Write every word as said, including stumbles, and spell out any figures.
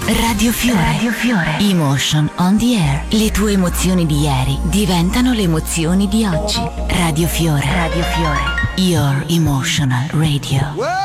Radio Fiore. Radio Fiore. Emotion on the air. Le tue emozioni di ieri diventano le emozioni di oggi. Radio Fiore. Radio Fiore. Your emotional radio.